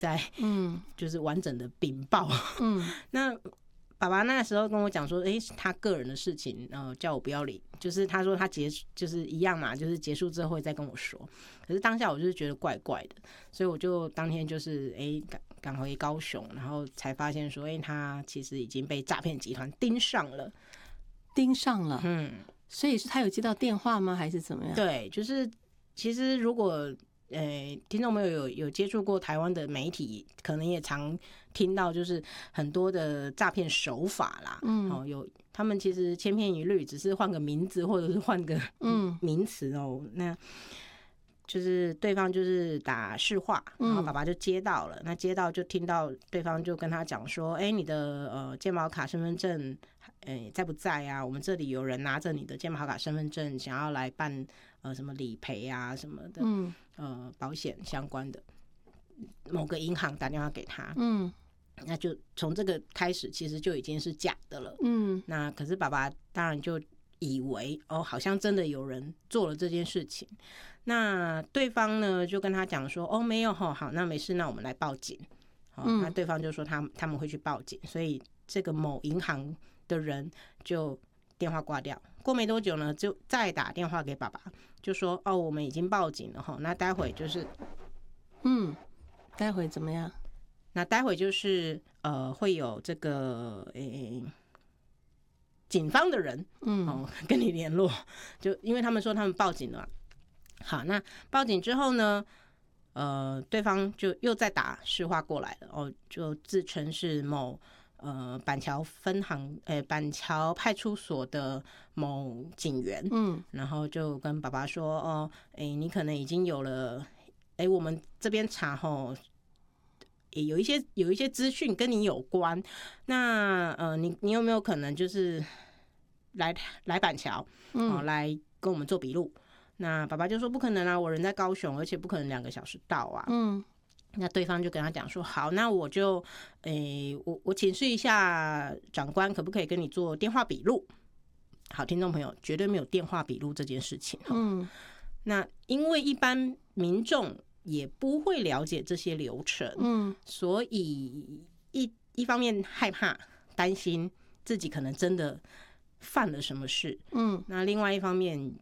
再就是完整的禀报。那爸爸那时候跟我讲说，他个人的事情，叫我不要理，就是他说他就是一样嘛，就是结束之后会再跟我说。可是当下我就是觉得怪怪的，所以我就当天就是赶回高雄，然后才发现说，他其实已经被诈骗集团盯上了。 所以是他有接到电话吗？还是怎么样？ 对，就是其实如果听众朋友有接触过台湾的媒体，可能也常听到，就是很多的诈骗手法啦。他们其实千篇一律，只是换个名字或者是换个名词哦。那就是对方就是打市话，然后爸爸就接到了，那接到就听到对方就跟他讲说，你的健保卡、身份证在不在啊？我们这里有人拿着你的健保卡、身份证想要来办什么理赔啊什么的，保险相关的，某个银行打电话给他，那就从这个开始其实就已经是假的了，那可是爸爸当然就以为好像真的有人做了这件事情，那对方呢就跟他讲说，没有好，那没事，那我们来报警。那对方就说他们会去报警，所以这个某银行的人就电话挂掉。过没多久呢，就再打电话给爸爸，就说我们已经报警了，那待会就是待会怎么样？ 那待会就是会有这个警方的人跟你联络，就因为他们说他们报警了。好，那报警之后呢，对方就又再打市话过来了，就自称是某板桥分行板桥派出所的某警员，然后就跟爸爸说，你可能已经有了，我们这边查有一些资讯跟你有关，那你有没有可能就是来板桥，来跟我们做笔录？那爸爸就说不可能啊，我人在高雄，而且不可能2个小时到啊。那对方就跟他讲说，好，那我就我请示一下长官，可不可以跟你做电话笔录？好，听众朋友，绝对没有电话笔录这件事情。那因为一般民众也不会了解这些流程，所以一方面害怕担心自己可能真的犯了什么事，那另外一方面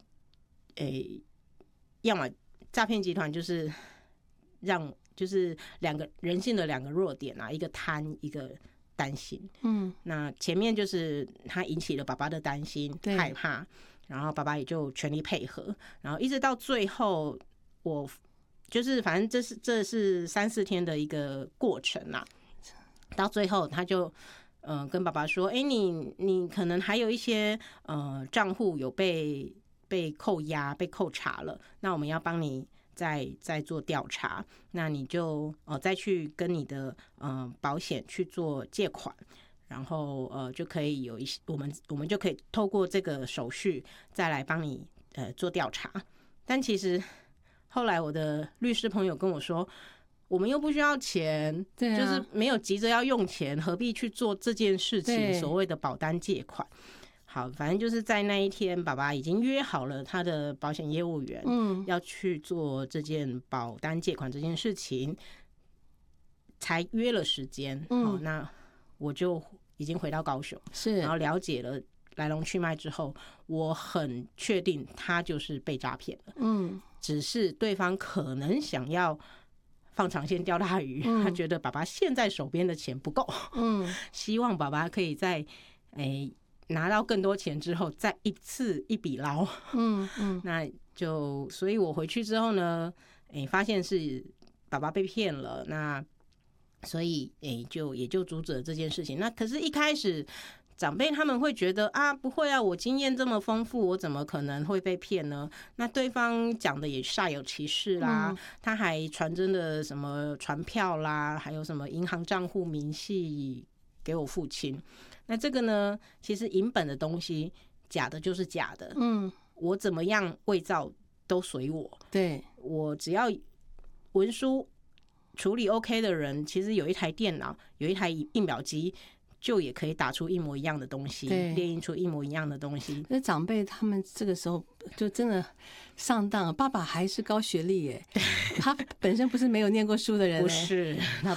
要么诈骗集团就是就是人性的2个弱点啊，一个贪，一个担心。那前面就是他引起了爸爸的担心、害怕，然后爸爸也就全力配合，然后一直到最后，我就是反正这是3-4天的一个过程啦。到最后他就跟爸爸说，你可能还有一些账户有被扣押、被扣查了，那我们要帮你再做调查，那你就再去跟你的保险去做借款，然后就可以有一些我们就可以透过这个手续再来帮你做调查。但其实后来我的律师朋友跟我说，我们又不需要钱，就是没有急着要用钱，何必去做这件事情？所谓的保单借款。好，反正就是在那一天，爸爸已经约好了他的保险业务员，要去做这件保单借款这件事情，才约了时间。那我就已经回到高雄，然后了解了来龙去脉之后，我很确定他就是被诈骗了。只是对方可能想要放长线钓大鱼，他觉得爸爸现在手边的钱不够，希望爸爸可以在拿到更多钱之后再一次一笔捞。那就所以我回去之后呢，发现是爸爸被骗了，那所以也就阻止了这件事情。那可是一开始长辈他们会觉得啊，不会啊，我经验这么丰富，我怎么可能会被骗呢？那对方讲的也煞有其事啦，他还传真的什么传票啦，还有什么银行账户明细给我父亲。那这个呢，其实银本的东西，假的就是假的。我怎么样伪造都随我。对，我只要文书处理 OK 的人，其实有一台电脑，有一台印表机，就也可以打出一模一样的东西，列印出一模一样的东西。 那长辈他们这个时候就真的上当了。爸爸还是高学历耶，他本身不是没有念过书的人， 不是，他